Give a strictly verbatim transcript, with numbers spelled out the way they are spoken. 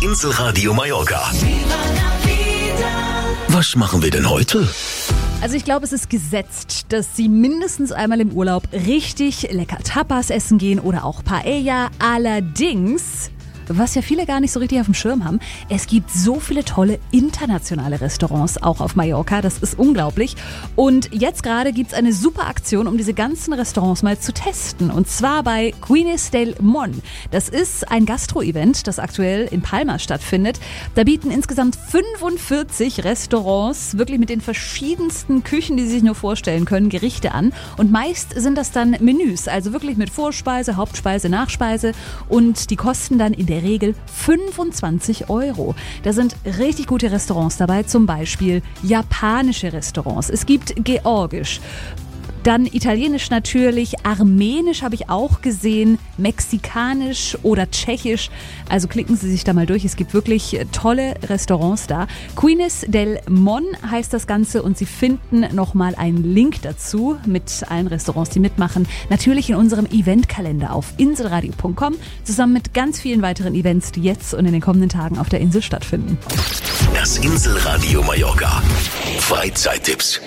Inselradio Mallorca. Was machen wir denn heute? Also ich glaube, es ist gesetzt, dass Sie mindestens einmal im Urlaub richtig lecker Tapas essen gehen oder auch Paella. Allerdings, was ja viele gar nicht so richtig auf dem Schirm haben, es gibt so viele tolle internationale Restaurants auch auf Mallorca, das ist unglaublich. Und jetzt gerade gibt es eine super Aktion, um diese ganzen Restaurants mal zu testen. Und zwar bei Cuines del Mon. Das ist ein Gastro-Event, das aktuell in Palma stattfindet. Da bieten insgesamt fünfundvierzig Restaurants wirklich mit den verschiedensten Küchen, die Sie sich nur vorstellen können, Gerichte an. Und meist sind das dann Menüs, also wirklich mit Vorspeise, Hauptspeise, Nachspeise. Und die kosten dann in der Regel fünfundzwanzig Euro. Da sind richtig gute Restaurants dabei, zum Beispiel japanische Restaurants. Es gibt georgisch, dann italienisch natürlich, armenisch habe ich auch gesehen, mexikanisch oder tschechisch. Also klicken Sie sich da mal durch. Es gibt wirklich tolle Restaurants da. Cuines del Mon heißt das Ganze und Sie finden nochmal einen Link dazu mit allen Restaurants, die mitmachen. Natürlich in unserem Eventkalender auf inselradio punkt com zusammen mit ganz vielen weiteren Events, die jetzt und in den kommenden Tagen auf der Insel stattfinden. Das Inselradio Mallorca. Freizeittipps.